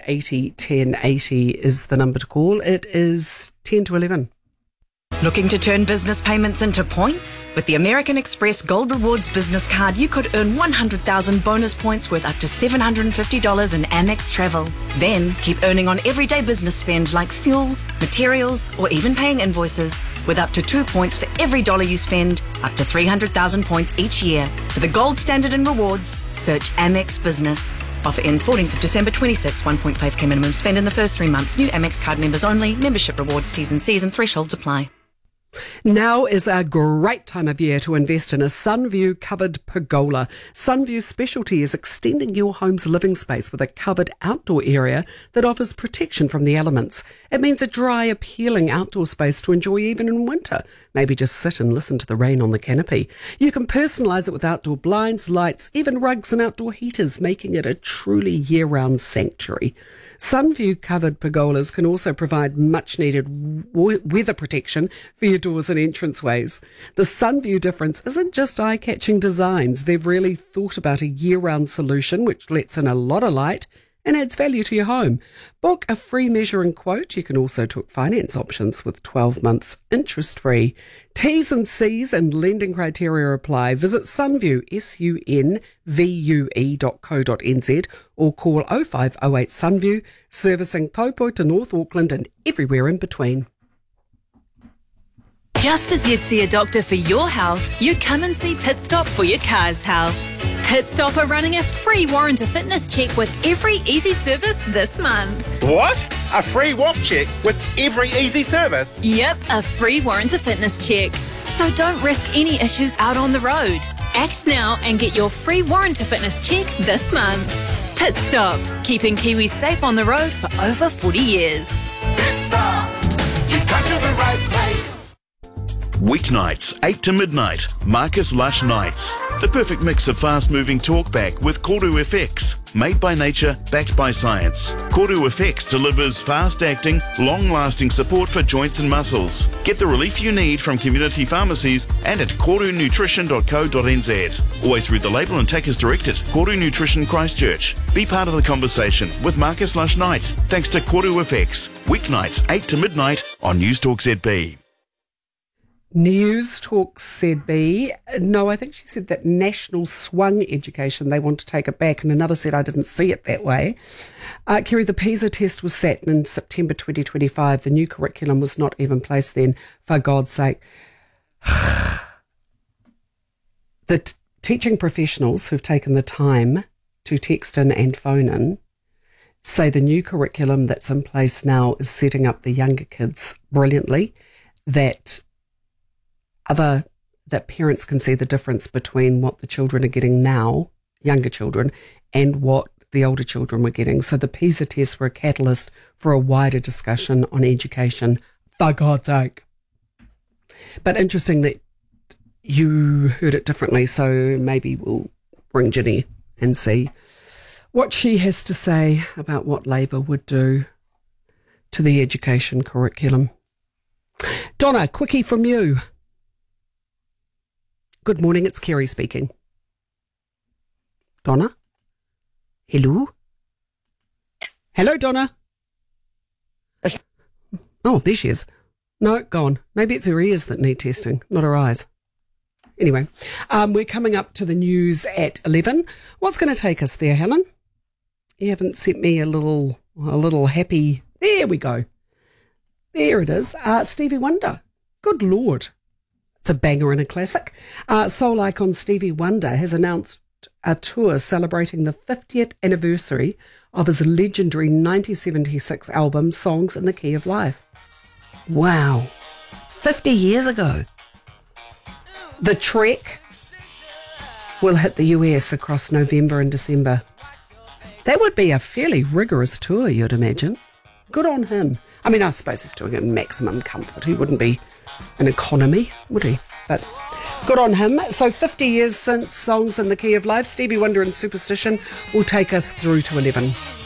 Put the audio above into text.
80 10 80 is the number to call. It is 10 to 11. Looking to turn business payments into points? With the American Express Gold Rewards business card, you could earn 100,000 bonus points worth up to $750 in Amex travel. Then keep earning on everyday business spend like fuel, materials, or even paying invoices. With up to 2 points for every dollar you spend, up to 300,000 points each year. For the gold standard in rewards, search Amex Business. Offer ends 14th of December 26. 1.5k minimum spend in the first 3 months. New Amex card members only. Membership rewards, T's and C's and thresholds apply. Now is a great time of year to invest in a Sunview covered pergola. Sunview's specialty is extending your home's living space with a covered outdoor area that offers protection from the elements. It means a dry, appealing outdoor space to enjoy even in winter. Maybe just sit and listen to the rain on the canopy. You can personalise it with outdoor blinds, lights, even rugs and outdoor heaters, making it a truly year-round sanctuary. Sunview covered pergolas can also provide much needed weather protection for your doors and entranceways. The Sunview difference isn't just eye-catching designs. They've really thought about a year-round solution which lets in a lot of light and adds value to your home. Book a free measure and quote. You can also talk finance options with 12 months interest-free. T's and C's and lending criteria apply. Visit Sunview, sunvue.co.nz or call 0508 Sunview, servicing Taupo to North Auckland and everywhere in between. Just as you'd see a doctor for your health, you'd come and see Pit Stop for your car's health. Pit Stop are running a free warrant of fitness check with every easy service this month. What? A free WAF check with every easy service? Yep, a free warrant of fitness check. So don't risk any issues out on the road. Act now and get your free warrant of fitness check this month. Pit Stop, keeping Kiwis safe on the road for over 40 years. Pit Stop, you've come to the right place. Weeknights, 8 to midnight, Marcus Lush Nights. The perfect mix of fast-moving talkback with Koru FX. Made by nature, backed by science. Koru FX delivers fast-acting, long-lasting support for joints and muscles. Get the relief you need from community pharmacies and at korunutrition.co.nz. Always read the label and take as directed. Koru Nutrition Christchurch. Be part of the conversation with Marcus Lush Nights thanks to Koru FX. Weeknights, 8 to midnight on News Talk ZB. News Talk ZB. No, I think she said that national swung education, they want to take it back, and another said I didn't see it that way. Kerry, the PISA test was set in September 2025. The new curriculum was not even placed then, for God's sake. The teaching professionals who've taken the time to text in and phone in say the new curriculum that's in place now is setting up the younger kids brilliantly, that parents can see the difference between what the children are getting now, younger children, and what the older children were getting. So the PISA tests were a catalyst for a wider discussion on education, for God's sake. But interesting that you heard it differently, so maybe we'll bring Ginny and see what she has to say about what Labour would do to the education curriculum. Donna, quickie from you. Good morning, it's Kerry speaking. Donna? Hello? Hello, Donna? Oh, there she is. No, gone. Maybe it's her ears that need testing, not her eyes. Anyway, we're coming up to the news at 11. What's going to take us there, Helen? You haven't sent me a little happy... There we go. There it is. Stevie Wonder. Good Lord. It's a banger and a classic. Soul icon Stevie Wonder has announced a tour celebrating the 50th anniversary of his legendary 1976 album, Songs in the Key of Life. Wow. 50 years ago. The Trek will hit the US across November and December. That would be a fairly rigorous tour, you'd imagine. Good on him. I mean, I suppose he's doing it in maximum comfort. He wouldn't be an economy, would he? But good on him. So 50 years since Songs in the Key of Life, Stevie Wonder and Superstition will take us through to 11.